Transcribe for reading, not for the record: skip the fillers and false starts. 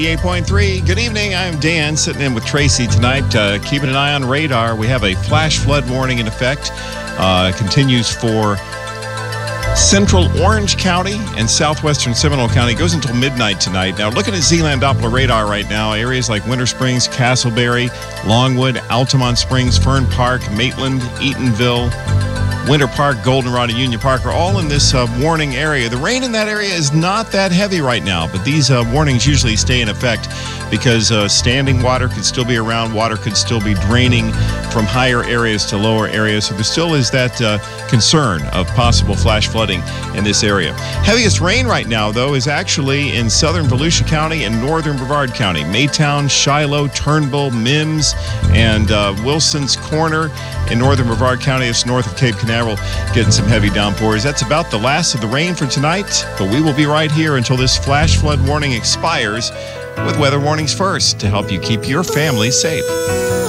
8.3. Good evening. I'm Dan, sitting in with Tracy tonight, keeping an eye on radar. We have a flash flood warning in effect. Continues for central Orange County and southwestern Seminole County. Goes until midnight tonight. Now, looking at Z-Land Doppler radar right now, areas like Winter Springs, Castleberry, Longwood, Altamont Springs, Fern Park, Maitland, Eatonville, Winter Park, Goldenrod, and Union Park are all in this warning area. The rain in that area is not that heavy right now, but these warnings usually stay in effect because standing water could still be around. Water could still be draining from higher areas to lower areas. So there still is that concern of possible flash flooding in this area. Heaviest rain right now, though, is actually in southern Volusia County and northern Brevard County. Maytown, Shiloh, Turnbull, Mims, and Wilson's Corner in northern Brevard County. It's north of Cape Canaveral, getting some heavy downpours. That's about the last of the rain for tonight, but we will be right here until this flash flood warning expires with weather warnings first to help you keep your family safe.